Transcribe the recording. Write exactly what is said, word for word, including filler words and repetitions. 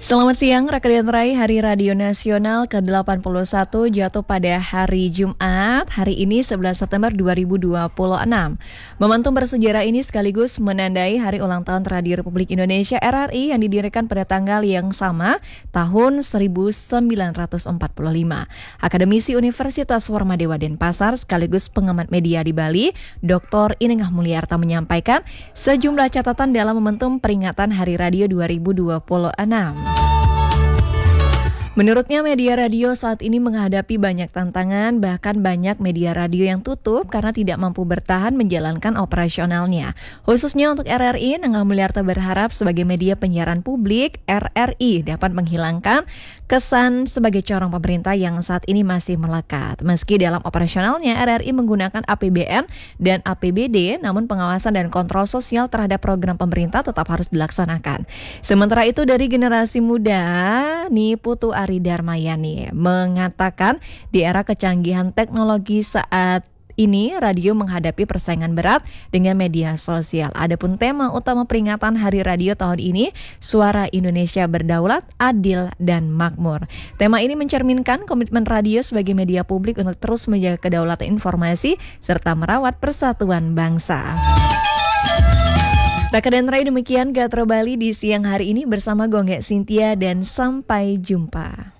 Selamat siang, rekan Rai. Hari Radio Nasional ke delapan puluh satu jatuh pada hari Jumat, hari ini sebelas September dua ribu dua puluh enam. Momentum bersejarah ini sekaligus menandai Hari Ulang Tahun Radio Republik Indonesia R R I yang didirikan pada tanggal yang sama, tahun seribu sembilan ratus empat puluh lima. Akademisi Universitas Warmadewa Denpasar sekaligus pengamat media di Bali, Doktor Inengah Mulyarta menyampaikan sejumlah catatan dalam momentum peringatan Hari Radio dua ribu dua puluh enam. Menurutnya media radio saat ini menghadapi banyak tantangan, bahkan banyak media radio yang tutup karena tidak mampu bertahan menjalankan operasionalnya. Khususnya untuk R R I, Inengah Mulyarta berharap sebagai media penyiaran publik, R R I dapat menghilangkan kesan sebagai corong pemerintah yang saat ini masih melekat. Meski dalam operasionalnya R R I menggunakan A P B N dan A P B D, namun pengawasan dan kontrol sosial terhadap program pemerintah tetap harus dilaksanakan. Sementara itu dari generasi muda, nih Putu Ari Darmayani mengatakan di era kecanggihan teknologi saat ini radio menghadapi persaingan berat dengan media sosial. Adapun tema utama peringatan Hari Radio tahun ini, Suara Indonesia Berdaulat, Adil, dan Makmur. Tema ini mencerminkan komitmen radio sebagai media publik untuk terus menjaga kedaulatan informasi serta merawat persatuan bangsa. Raka dan Rai, demikian Gatro Bali di siang hari ini bersama Gongge Cynthia dan sampai jumpa.